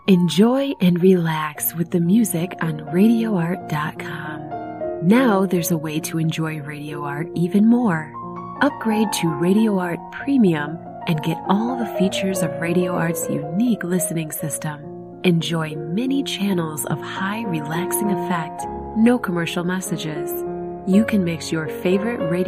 Enjoy and relax with the music on RadioArt.com. Now there's a way to enjoy Radio Art even more. Upgrade to Radio Art Premium and get all the features of Radio Art's unique listening system. Enjoy many channels of high relaxing effect, no commercial messages. You can mix your favorite radio